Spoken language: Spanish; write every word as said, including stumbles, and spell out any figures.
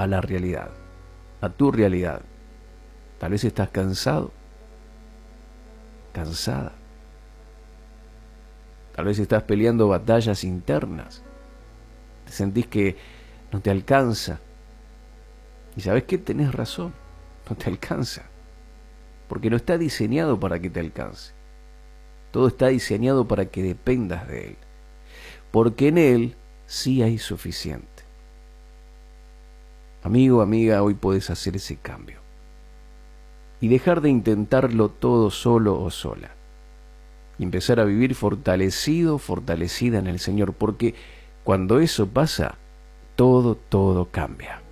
a la realidad, a tu realidad. Tal vez estás cansado, cansada. Tal vez estás peleando batallas internas. Te sentís que no te alcanza. Y ¿sabes qué? Tenés razón, no te alcanza. Porque no está diseñado para que te alcance. Todo está diseñado para que dependas de Él. Porque en Él sí hay suficiente. Amigo, amiga, hoy puedes hacer ese cambio. Y dejar de intentarlo todo solo o sola. Y empezar a vivir fortalecido, fortalecida en el Señor. Porque cuando eso pasa, todo, todo cambia.